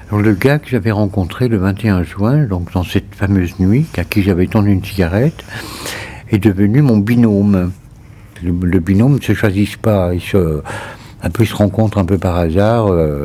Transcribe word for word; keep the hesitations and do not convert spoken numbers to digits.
Alors, le gars que j'avais rencontré le vingt et un juin, donc dans cette fameuse nuit, à qui j'avais tendu une cigarette, est devenu mon binôme. Le, le binôme ne se choisissent pas, ils se, un peu, ils se rencontrent un peu par hasard. Euh,